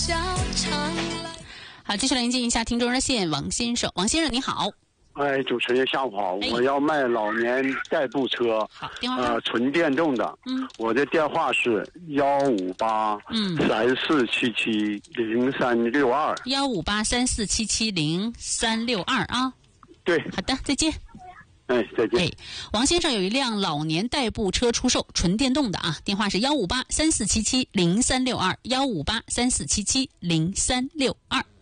好，继续来迎接一下听众热线，王先生。王先生你好。 哎，主持人下午好，我要卖老年代步车， 好，电话纯电动的，我的电话是 15834770362，15834770362啊。 对， 好的，再见。 哎，再见。 王先生有一辆老年代步车出售，纯电动的啊，电话是15834770362，15834770362。